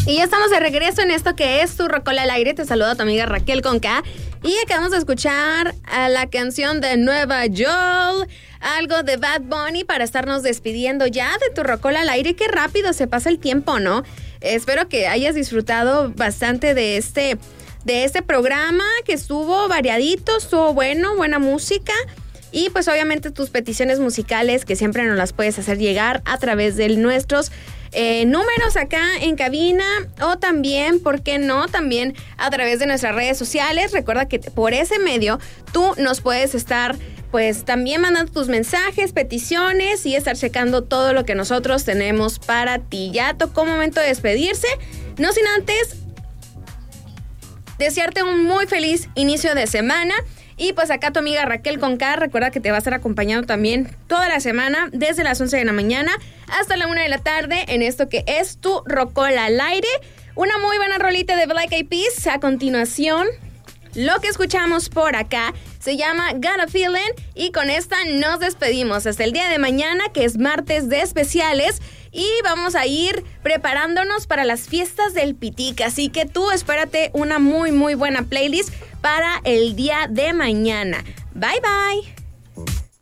Y ya estamos de regreso en esto que es Tu Rocola al Aire. Te saluda tu amiga Raquel con K. Y acabamos de escuchar a la canción de Nueva York, algo de Bad Bunny, para estarnos despidiendo ya de Tu Rocola al Aire. Qué rápido se pasa el tiempo, ¿no? Espero que hayas disfrutado bastante de este programa, que estuvo variadito, estuvo bueno, buena música. Y pues obviamente tus peticiones musicales, que siempre nos las puedes hacer llegar a través de nuestros números acá en cabina, o también, ¿por qué no?, también a través de nuestras redes sociales. Recuerda que por ese medio tú nos puedes estar pues también mandando tus mensajes, peticiones y estar checando todo lo que nosotros tenemos para ti. Ya tocó momento de despedirse, no sin antes desearte un muy feliz inicio de semana. Y pues acá tu amiga Raquel con K, recuerda que te va a estar acompañando también toda la semana, desde las 11 de la mañana hasta la 1 de la tarde, en esto que es Tu Rocola al Aire. Una muy buena rolita de Black Eyed Peas. A continuación, lo que escuchamos por acá se llama Got a Feeling, y con esta nos despedimos hasta el día de mañana, que es martes de especiales. Y vamos a ir preparándonos para las fiestas del Pitic. Así que tú espérate una muy, muy buena playlist para el día de mañana. Bye, bye.